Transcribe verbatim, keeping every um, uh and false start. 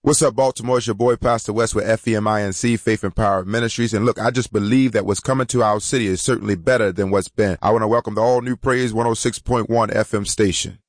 What's up, Baltimore? It's your boy, Pastor West with F E M I N C, Faith and Power Ministries. And look, I just believe that what's coming to our city is certainly better than what's been. I want to welcome the all-new Praise one oh six point one F M station.